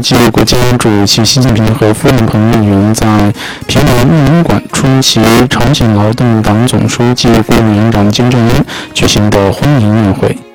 继国家主席习近平和夫人彭丽媛在平壤玉林馆出席朝鲜劳动党总书记、国务院院长金正恩举行的欢迎宴会。